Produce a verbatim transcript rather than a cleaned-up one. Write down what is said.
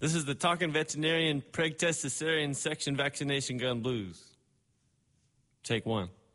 This is the Talking Veterinarian Preg Test Cesarean Section Vaccination Gun Blues. Take one.